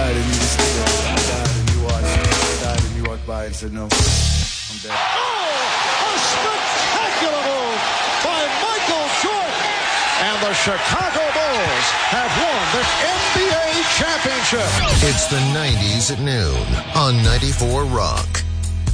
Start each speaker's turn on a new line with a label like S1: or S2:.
S1: died and you just stood there. I died and you watched. I died and you walked by and said, no, I'm dead.
S2: Oh, a spectacular move by Michael Jordan. And the Chicago Bulls have won the NBA championship.
S3: It's the 90s at noon on 94 Rock.